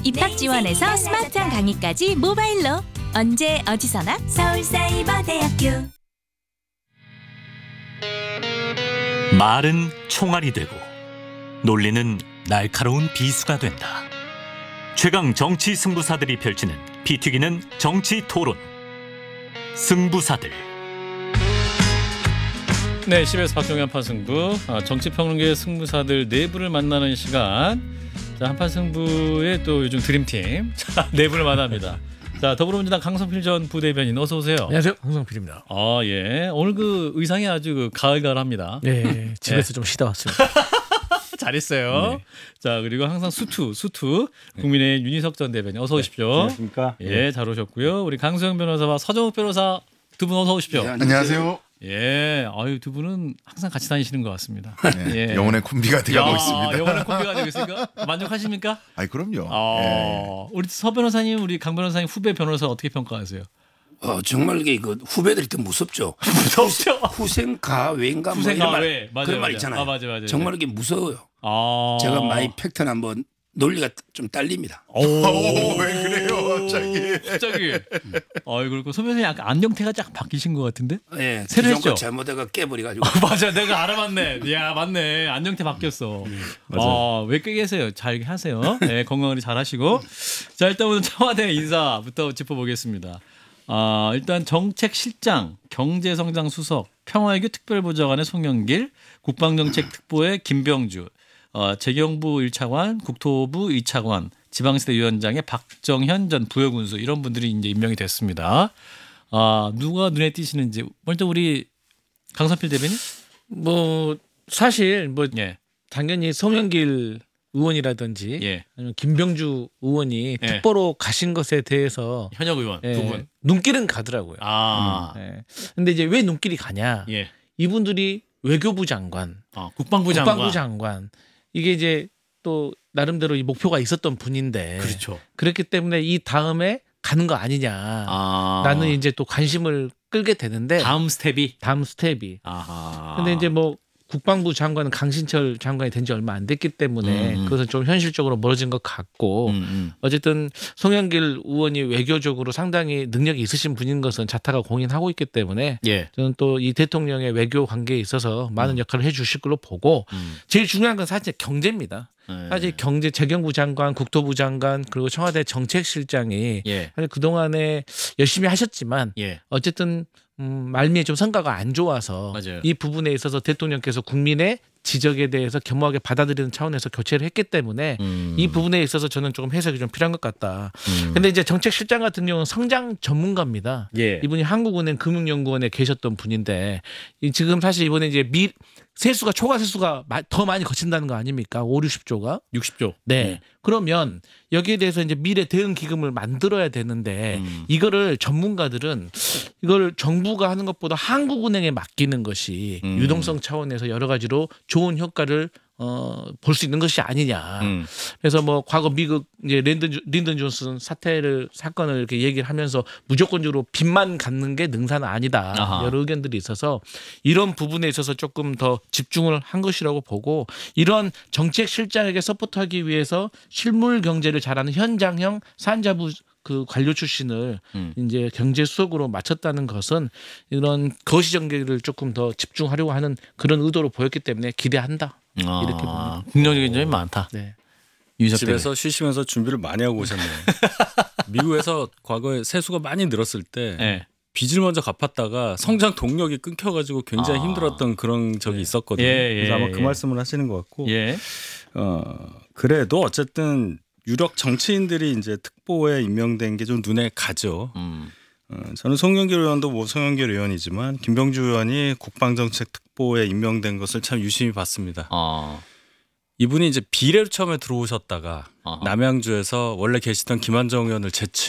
입학 지원에서 스마트한 강의까지 모바일로 언제 어디서나 서울사이버대학교. 말은 총알이 되고 논리는 날카로운 비수가 된다. 최강 정치 승부사들이 펼치는 피 튀기는 정치 토론. 승부사들. 네, 10에서 박정희 한판 승부, 정치평론계 승부사들 내부를 만나는 시간. 자, 한판 승부의 또 요즘 드림팀, 자, 내부를 만납니다. 자, 더불어민주당 강성필 전 부대변인 어서 오세요. 안녕하세요, 강성필입니다. 아, 예, 오늘 그 의상이 아주 가을가을합니다. 네, 집에서 좀 쉬다 왔습니다. 잘했어요. 네. 자, 그리고 항상 수투 국민의 윤희석 전 대변인 어서 오십시오. 안녕하십니까? 예, 잘 오셨고요. 우리 강수영 변호사와 서정욱 변호사 두 분 어서 오십시오. 네, 안녕하세요. 예, 아유 두 분은 항상 같이 다니시는 것 같습니다. 네, 예. 영혼의 콤비가 되고 야, 있습니다. 영원한 콤비가 되고 있으니까 만족하십니까? 아이 그럼요. 우리 서 변호사님, 우리 강 변호사님 후배 변호사 어떻게 평가하세요? 정말 이게 그 후배들이 더 무섭죠. 무섭죠. 후생가 외인가 뭐 후생가 이런 말, 외. 맞아요, 그런 말 맞아요. 있잖아요. 맞아요. 정말 이게 무서워요. 제가 많이 팩트는 한번 논리가 좀 딸립니다. 왜 그래요, 갑자기. 그리고 서 변호사님 약간 안경테가 쫙 바뀌신 것 같은데? 예, 새로 기존 거 했죠? 잘못해가 깨버려가지고. 맞아, 내가 알아봤네. 야, 맞네. 안경테 바뀌었어. 왜 끄게 계세요? 잘 하세요. 네, 건강관리 잘 하시고. 자, 일단 오늘 청와대 인사부터 짚어보겠습니다. 일단 정책실장, 경제성장수석, 평화외교 특별보좌관의 송영길, 국방정책특보의 김병주, 재경부 1차관, 국토부 2차관, 지방시대위원장의 박정현 전 부여군수 이런 분들이 이제 임명이 됐습니다. 누가 눈에 띄시는지 먼저 우리 강선필 대변인? 뭐 사실 뭐 예. 당연히 송영길 의원이라든지 예. 아니면 김병주 의원이 예. 특보로 가신 것에 대해서 현역 의원 예, 두 분. 눈길은 가더라고요. 예. 근데 이제 왜 눈길이 가냐? 예. 이분들이 외교부 장관, 국방부 장관. 국방부 장관 이게 이제 또 나름대로 이 목표가 있었던 분인데 그렇죠. 그렇기 때문에 이 다음에 가는 거 아니냐. 나는 이제 또 관심을 끌게 되는데 다음 스텝이. 근데 이제 뭐 국방부 장관은 강신철 장관이 된 지 얼마 안 됐기 때문에 그것은 좀 현실적으로 멀어진 것 같고 어쨌든 송영길 의원이 외교적으로 상당히 능력이 있으신 분인 것은 자타가 공인하고 있기 때문에 예. 저는 또 이 대통령의 외교 관계에 있어서 많은 역할을 해주실 걸로 보고 제일 중요한 건 사실 경제입니다. 사실 경제 재경부 장관, 국토부 장관 그리고 청와대 정책실장이 예. 사실 그동안에 열심히 하셨지만 예. 어쨌든 말미에 좀 성과가 안 좋아서 맞아요. 이 부분에 있어서 대통령께서 국민의 지적에 대해서 겸허하게 받아들이는 차원에서 교체를 했기 때문에 이 부분에 있어서 저는 조금 해석이 좀 필요한 것 같다. 근데 이제 정책실장 같은 경우는 성장 전문가입니다. 예. 이분이 한국은행 금융연구원에 계셨던 분인데 지금 사실 이번에 이제 세수가 초과 세수가 더 많이 거친다는 거 아닙니까? 5, 60조가. 60조. 네. 그러면 여기에 대해서 이제 미래 대응 기금을 만들어야 되는데 이거를 전문가들은 이걸 정부가 하는 것보다 한국은행에 맡기는 것이 유동성 차원에서 여러 가지로 좋은 효과를 볼 수 있는 것이 아니냐. 그래서 뭐 과거 미국 이제 린든 존슨 사건을 이렇게 얘기를 하면서 무조건적으로 빚만 갚는 게 능사는 아니다. 아하. 여러 의견들이 있어서 이런 부분에 있어서 조금 더 집중을 한 것이라고 보고 이런 정책 실장에게 서포트하기 위해서 실물 경제를 잘하는 현장형 산자부 그 관료 출신을 이제 경제수석으로 마쳤다는 것은 이런 거시정계를 조금 더 집중하려고 하는 그런 의도로 보였기 때문에 기대한다. 이렇게 봅니다. 긍정적인 점이 많다. 네. 집에서 쉬시면서 준비를 많이 하고 오셨네요. 미국에서 과거에 세수가 많이 늘었을 때 예. 빚을 먼저 갚았다가 성장 동력이 끊겨가지고 굉장히 힘들었던 그런 적이 있었거든요. 그래서 아마 그 말씀을 하시는 것 같고 예. 그래도 어쨌든 유력 정치인들이 이제 특보에 임명된 게 좀 눈에 가죠. 저는 송영길 의원도 뭐 송영길 의원이지만 김병주 의원이 국방정책 특보에 임명된 것을 참 유심히 봤습니다. 이분이 이제 비례로 처음에 들어오셨다가 남양주에서 원래 계시던 김한정 의원을